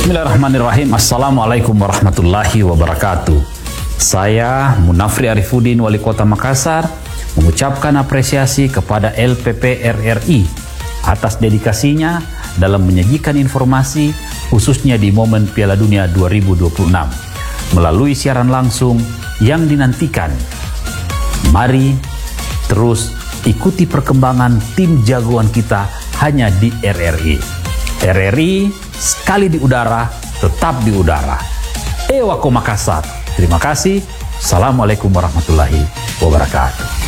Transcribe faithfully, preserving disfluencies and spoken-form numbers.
Bismillahirrahmanirrahim. Assalamualaikum warahmatullahi wabarakatuh. Saya Munafri Arifuddin, Wali Kota Makassar, mengucapkan apresiasi kepada L P P R R I atas dedikasinya dalam menyajikan informasi khususnya di momen Piala Dunia dua ribu dua puluh enam melalui siaran langsung yang dinantikan. Mari terus ikuti perkembangan tim jagoan kita hanya di R R I. R R I sekali di udara, tetap di udara. Ewako Makassar. Terima kasih. Assalamualaikum warahmatullahi wabarakatuh.